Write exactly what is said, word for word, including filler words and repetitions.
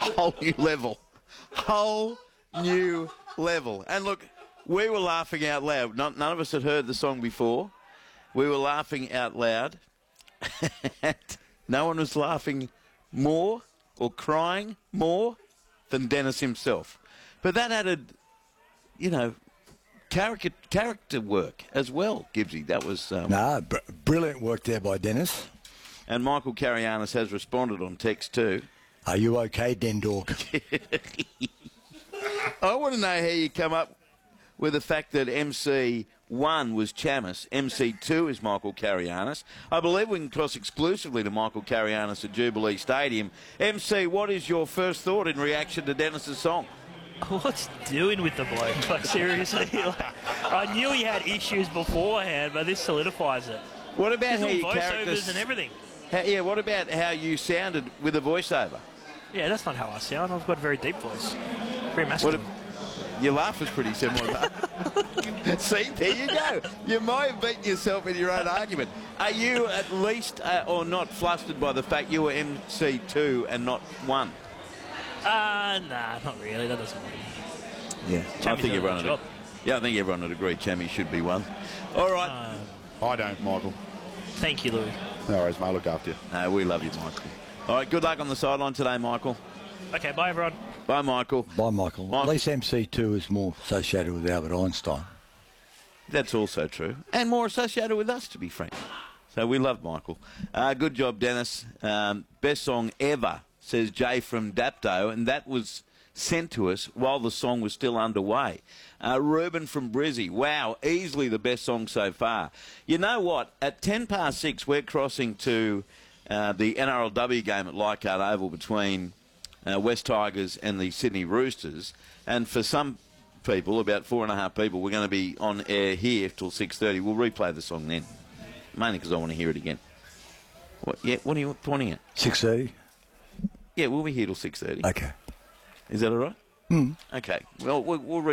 whole new level. Whole new level. And look, we were laughing out loud. Not, none of us had heard the song before. We were laughing out loud. And no one was laughing more or crying more than Dennis himself. But that added, you know, character character work as well, Gibbsy. That was... Um, no, br- brilliant work there by Dennis. And Michael Carianis has responded on text too. Are you okay, Dendork? I want to know how you come up with the fact that M C one was Chamis, M C two is Michael Carianis. I believe we can cross exclusively to Michael Carianis at Jubilee Stadium. M C, what is your first thought in reaction to Dennis's song? What's doing with the bloke? Like, seriously? Like, I knew he had issues beforehand, but this solidifies it. What about how your voiceovers characters... and everything. How, yeah, what about how you sounded with a voiceover? Yeah, that's not how I sound. I've got a very deep voice. Very masculine. What, your laugh was pretty similar. See, there you go. You might have beaten yourself in your own argument. Are you at least uh, or not flustered by the fact you were M C two and not one? Uh, nah, not really. That doesn't matter. Yeah, I think everyone would, yeah, I think everyone would agree Chammy should be one. All right. Uh, I don't, Michael. Thank you, Louis. No worries, mate. Look after you. No, we love you, Michael. All right, good luck on the sideline today, Michael. Okay, bye, everyone. Bye, Michael. By Michael. Michael. At least M C two is more associated with Albert Einstein. That's also true. And more associated with us, to be frank. So we love Michael. Uh, good job, Dennis. Um, best song ever, says Jay from Dapto, and that was sent to us while the song was still underway. Uh, Ruben from Brizzy, wow, easily the best song so far. You know what? At ten past six, we're crossing to uh, the N R L W game at Leichhardt Oval between uh, West Tigers and the Sydney Roosters. And for some people, about four and a half people, we're going to be on air here till six thirty. We'll replay the song then, mainly because I want to hear it again. What, yeah, what are you pointing at? six thirty? Yeah, we'll be here till six thirty. Okay. Is that all right? Mm. Okay. Well, we'll, we'll